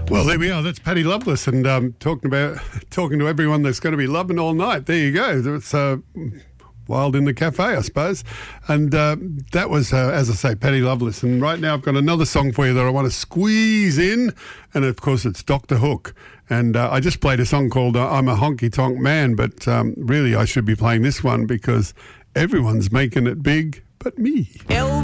Well, there we are. That's Paddy Loveless, and talking to everyone that's going to be loving all night. There you go. It's Wild in the Cafe, I suppose. And that was, as I say, Paddy Loveless. And right now I've got another song for you that I want to squeeze in, and of course it's Dr. Hook. And I just played a song called I'm a Honky Tonk Man, but really I should be playing this one because everyone's making it big but me.